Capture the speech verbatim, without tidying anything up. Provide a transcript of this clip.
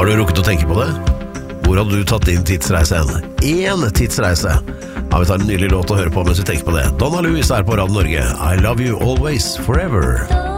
du rukket å tenke på det? Hvor hadde du tatt din tidsreise hen? En tidsreise. Ja, vi tar en nylig låt å høre på mens vi tenker på det. Donna Lewis er på Radio Norge. I love you always, forever.